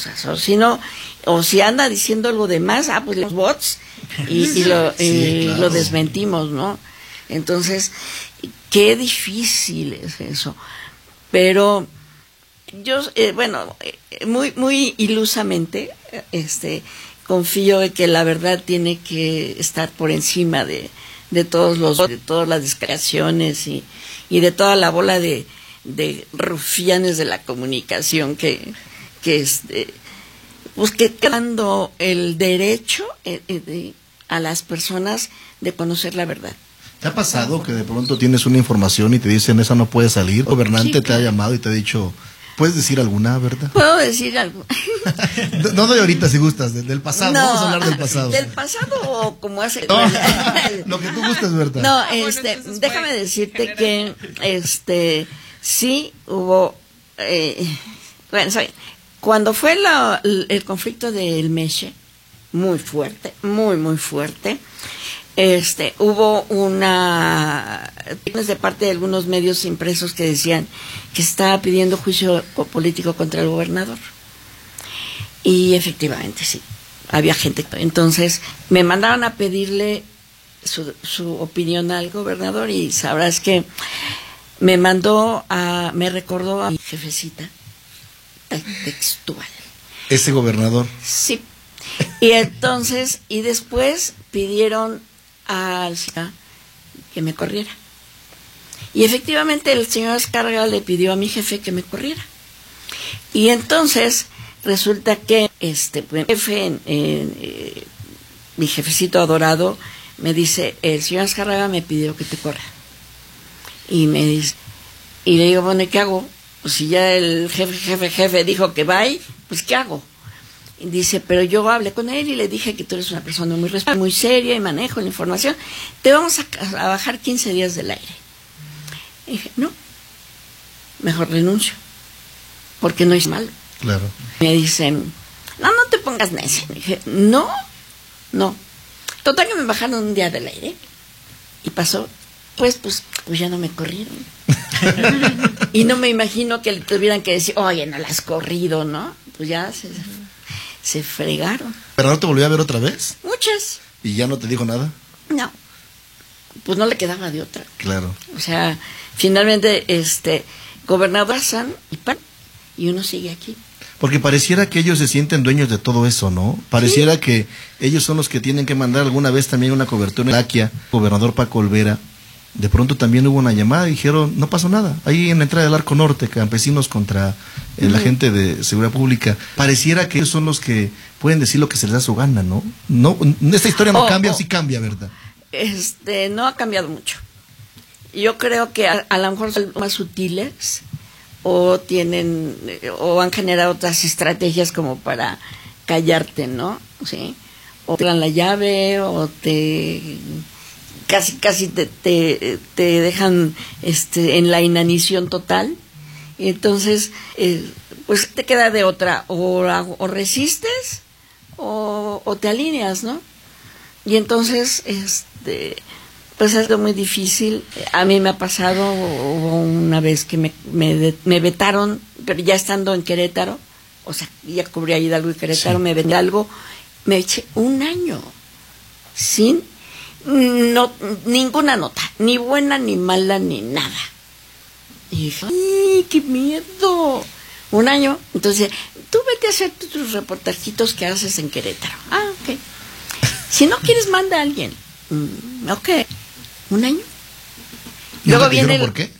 cosas, o si no, o si anda diciendo algo de más, pues los bots y lo desmentimos, ¿no? Entonces, qué difícil es eso. Pero yo, muy ilusamente, confío en que la verdad tiene que estar por encima de todas las descreaciones y de toda la bola de rufianes de la comunicación que dando el derecho a las personas de conocer la verdad. ¿Te ha pasado que de pronto tienes una información y te dicen esa no puede salir? El gobernante te ha llamado y te ha dicho, ¿puedes decir alguna, verdad? Puedo decir algo. No de ahorita si gustas, del pasado. No, vamos a hablar del pasado. Del pasado o como hace... No, lo que tú gustes, ¿verdad? No, déjame decirte que sí hubo... cuando fue el conflicto del Meche, muy fuerte, muy fuerte, hubo de parte de algunos medios impresos que decían que se estaba pidiendo juicio político contra el gobernador. Y efectivamente sí, había gente. Entonces me mandaron a pedirle su opinión al gobernador y sabrás que me recordó a mi jefecita textual. ¿Ese gobernador? Sí. Y entonces, y después pidieron al señor que me corriera. Y efectivamente el señor Azcárraga le pidió a mi jefe que me corriera. Y entonces resulta que mi jefecito adorado me dice, el señor Azcárraga me pidió que te corra. Y me dice, y le digo, bueno, ¿y qué hago? Pues si ya el jefe dijo que bye, pues ¿qué hago? Y dice, pero yo hablé con él y le dije que tú eres una persona muy seria y manejo la información, te vamos a bajar 15 días del aire. Y dije, no, mejor renuncio, porque no es malo. Claro. Me dicen, no te pongas necia. Me dije, no. Total que me bajaron un día del aire y pasó, pues ya no me corrieron. Y no me imagino que le tuvieran que decir, oye, no la has corrido, ¿no? Pues ya se fregaron. ¿Pero no te volvió a ver otra vez? Muchas. ¿Y ya no te dijo nada? No. Pues no le quedaba de otra. Claro. O sea, finalmente, gobernador Hassan y uno sigue aquí. Porque pareciera que ellos se sienten dueños de todo eso, ¿no? Pareciera que ellos son los que tienen que mandar alguna vez también una cobertura en Laquia, gobernador Paco Olvera. De pronto también hubo una llamada y dijeron, no pasó nada. Ahí en la entrada del Arco Norte, campesinos contra la gente de seguridad pública. Pareciera que ellos son los que pueden decir lo que se les da su gana, ¿no? No, esta historia no cambia, sí cambia, ¿verdad? No ha cambiado mucho. Yo creo que a lo mejor son más sutiles o han generado otras estrategias como para callarte, ¿no? ¿Sí? O te dan la llave o casi te dejan en la inanición total. Y entonces pues te queda de otra, o resistes o te alineas, ¿no? Y entonces pues es muy difícil. A mí me ha pasado, hubo una vez que me vetaron, pero ya estando en Querétaro, o sea, ya cubría Hidalgo y Querétaro, sí. Me vendí algo, me eché un año sin ninguna nota, ni buena, ni mala, ni nada. Y dije, ¡ay, qué miedo! Un año. Entonces, tú vete a hacer tus reportajitos que haces en Querétaro. Ah, ok. Si no quieres, manda a alguien. Ok. Un año. Luego viene ¿por qué?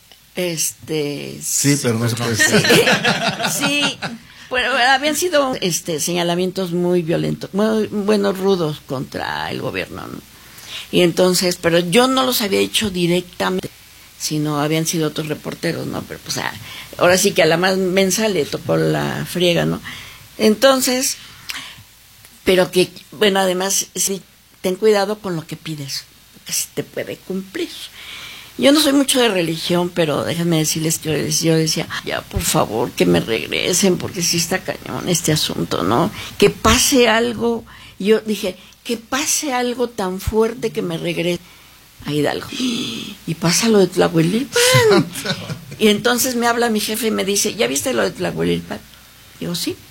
Sí, pero no se puede decir. Sí. Bueno, habían sido señalamientos muy violentos, muy rudos contra el gobierno, ¿no? Y entonces, pero yo no los había hecho directamente, sino habían sido otros reporteros, ¿no? Pero pues ahora sí que a la más mensa le tocó la friega, ¿no? Entonces, pero que, bueno, además, sí, ten cuidado con lo que pides, porque sí te puede cumplir. Yo no soy mucho de religión, pero déjenme decirles que yo decía, ya por favor que me regresen, porque sí está cañón este asunto, ¿no? Que pase algo, yo dije, que pase algo tan fuerte que me regrese a Hidalgo. Y pasa lo de Tlahuelilpan. Y entonces me habla mi jefe y me dice, ¿ya viste lo de Tlahuelilpan? Digo, sí.